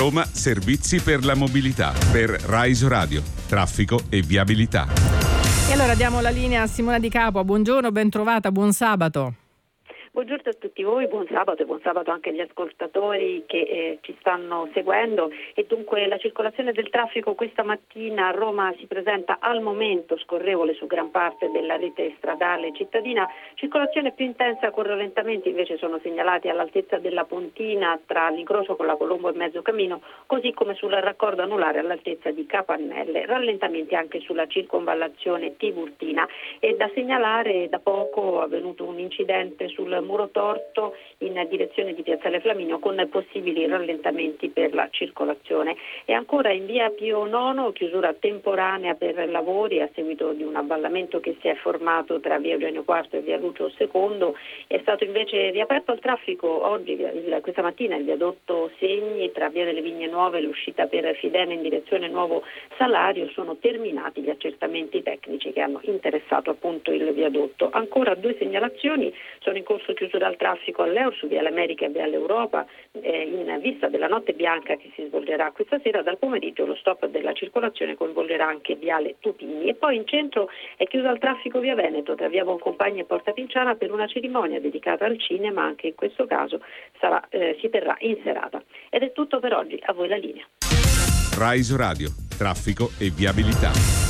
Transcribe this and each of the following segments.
Roma Servizi per la mobilità. Per Rai Radio, traffico e viabilità. E allora diamo la linea a Simona Di Capua. Buongiorno, ben trovata, buon sabato. Buongiorno a tutti voi, buon sabato e buon sabato anche agli ascoltatori che ci stanno seguendo. E dunque la circolazione del traffico questa mattina a Roma si presenta al momento scorrevole su gran parte della rete stradale cittadina. Circolazione più intensa con rallentamenti invece sono segnalati all'altezza della Pontina tra l'incrocio con la Colombo e Mezzocammino, così come sul raccordo anulare all'altezza di Capannelle. Rallentamenti anche sulla circonvallazione Tiburtina. E da segnalare da poco è avvenuto un incidente sul Muro Torto in direzione di Piazzale Flaminio con possibili rallentamenti per la circolazione. E ancora in via Pio IX chiusura temporanea per lavori a seguito di un avvallamento che si è formato tra via Eugenio IV e via Lucio II. È stato invece riaperto al traffico oggi, questa mattina, il viadotto Segni tra via delle Vigne Nuove e l'uscita per Fidene in direzione Nuovo Salario. Sono terminati gli accertamenti tecnici che hanno interessato appunto il viadotto. Ancora due segnalazioni: sono in corso chiusura al traffico all'Eur su Viale America e Viale Europa in vista della notte bianca che si svolgerà questa sera. Dal pomeriggio lo stop della circolazione coinvolgerà anche Viale Tupini. E poi in centro è chiusa al traffico via Veneto tra via Boncompagni e Porta Pinciana per una cerimonia dedicata al cinema, anche in questo caso si terrà in serata. Ed è tutto per oggi, a voi la linea. Rai Radio, traffico e viabilità.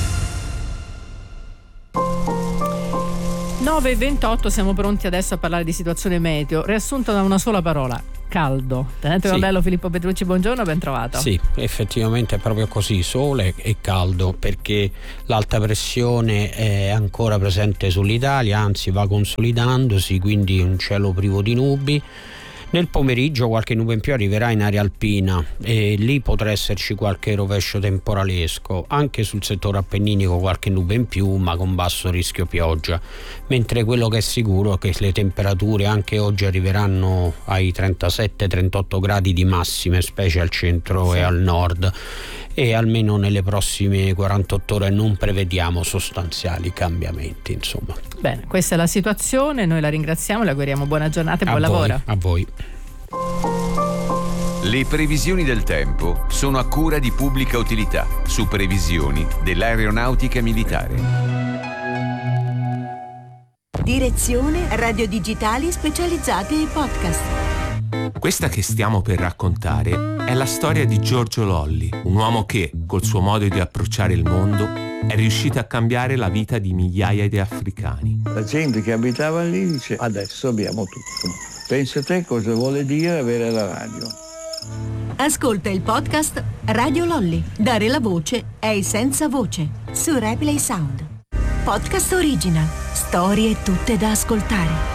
9:28, siamo pronti adesso a parlare di situazione meteo, riassunta da una sola parola: caldo. Tenente Colonnello Filippo Petrucci, buongiorno, ben trovato. Sì, effettivamente è proprio così, sole e caldo, perché l'alta pressione è ancora presente sull'Italia, anzi va consolidandosi, quindi un cielo privo di nubi. Nel pomeriggio qualche nube in più arriverà in area alpina e lì potrà esserci qualche rovescio temporalesco, anche sul settore appenninico qualche nube in più, ma con basso rischio pioggia, mentre quello che è sicuro è che le temperature anche oggi arriveranno ai 37-38 gradi di massime, specie al centro e al nord, e almeno nelle prossime 48 ore non prevediamo sostanziali cambiamenti, insomma. Bene, questa è la situazione, noi la ringraziamo, le auguriamo buona giornata e buon lavoro. A voi. Le previsioni del tempo sono a cura di Pubblica Utilità, su previsioni dell'Aeronautica Militare. Direzione Radio Digitali specializzati ai podcast. Questa che stiamo per raccontare è la storia di Giorgio Lolli, un uomo che, col suo modo di approcciare il mondo, è riuscito a cambiare la vita di migliaia di africani. La gente che abitava lì dice: adesso abbiamo tutto. Pensa te cosa vuole dire avere la radio. Ascolta il podcast Radio Lolli. Dare la voce ai senza voce su Replay Sound. Podcast original. Storie tutte da ascoltare.